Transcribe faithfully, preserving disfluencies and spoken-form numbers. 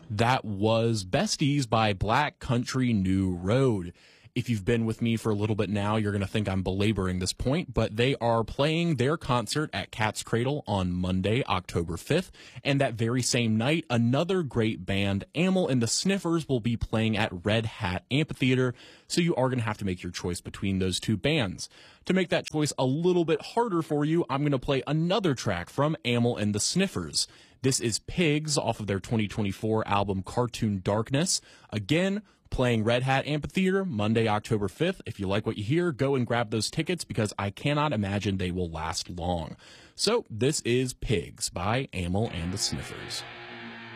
That was Besties by Black Country New Road. If you've been with me for a little bit now, you're going to think I'm belaboring this point, but they are playing their concert at Cat's Cradle on Monday, October fifth, and that very same night, another great band, Amyl and the Sniffers, will be playing at Red Hat Amphitheater, so you are going to have to make your choice between those two bands. To make that choice a little bit harder for you, I'm going to play another track from Amyl and the Sniffers. This is Pigs off of their twenty twenty-four album Cartoon Darkness. Again, playing Red Hat Amphitheater Monday, October fifth. If you like what you hear, go and grab those tickets because I cannot imagine they will last long. So this is Pigs by Amyl and the Sniffers.